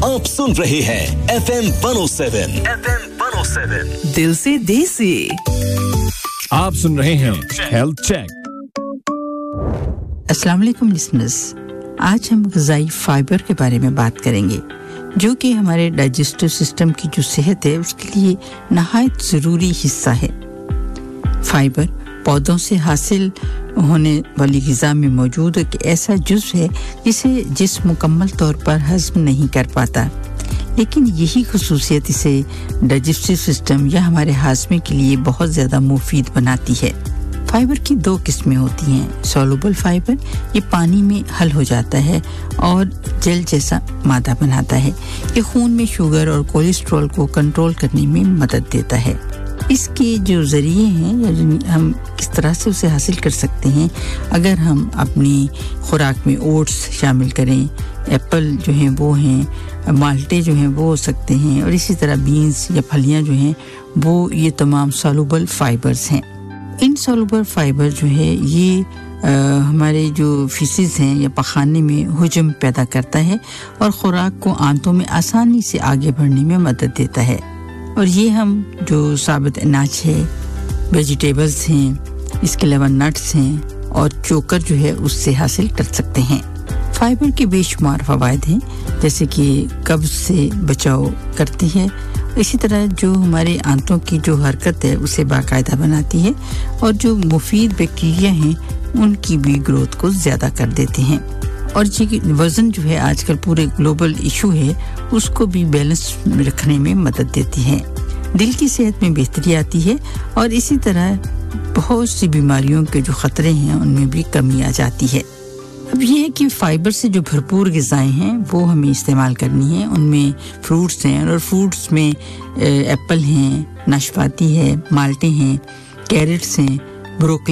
आप सुन रहे हैं FM 107 दिल से देसी। आप सुन रहे हैं हेल्थ चेक। अस्सलाम वालेकुम लिसनर्स, आज हम ग़िज़ाई फाइबर के बारे में बात करेंगे, जो कि हमारे डाइजेस्टिव सिस्टम की जो सेहत है उसके लिए नहायत ज़रूरी हिस्सा है। फाइबर पौधों से हासिल होने वाली ग़िज़ा में मौजूद एक ऐसा जुज़ है जिसे जिस्म मुकम्मल तौर पर हज़म नहीं कर पाता, लेकिन यही ख़ुसूसियत इसे डाइजेस्टिव सिस्टम या हमारे हाज़मे के लिए बहुत ज़्यादा मुफीद बनाती है। फाइबर की दो किस्में होती हैं। सॉल्युबल फाइबर, ये पानी में हल हो जाता है और जेल जैसा मादा बनाता है। ये खून में शुगर और कोलेस्ट्रॉल को कंट्रोल करने में मदद देता है। इसके जो ज़रिए हैं या हम किस तरह से उसे हासिल कर सकते हैं, अगर हम अपनी खुराक में ओट्स शामिल करें, एप्पल जो हैं वो हैं, माल्टे जो हैं वो हो सकते हैं, और इसी तरह बीन्स या फलियां जो हैं वो, ये तमाम सॉल्युबल फाइबर्स हैं। इनसॉल्युबल फाइबर जो है ये हमारे जो फीसिस हैं या पखाने में हुजम पैदा करता है और खुराक को आंतों में आसानी से आगे बढ़ने में मदद देता है। और ये हम जो साबित अनाज है, वेजिटेबल्स हैं, इसके अलावा नट्स हैं और चोकर जो है उससे हासिल कर सकते हैं। फाइबर के बेशुमार फ़वाइद हैं, जैसे कि कब्ज़ से बचाव करती है, इसी तरह जो हमारे आंतों की जो हरकत है उसे बाकायदा बनाती है, और जो मुफीद बैक्टीरिया हैं उनकी भी ग्रोथ को ज़्यादा कर देते हैं। और जी वज़न जो है आजकल पूरे ग्लोबल इशू है, उसको भी बैलेंस रखने में मदद देती है। दिल की सेहत में बेहतरी आती है और इसी तरह बहुत सी बीमारियों के जो ख़तरे हैं उनमें भी कमी आ जाती है। अब ये है कि फाइबर से जो भरपूर ग़िज़ाएं हैं वो हमें इस्तेमाल करनी है। उनमें फ्रूट्स हैं, और फ्रूट्स में एप्पल हैं, नाशपाती है, माल्टे हैं, कैरेट्स हैं, ब्रोकली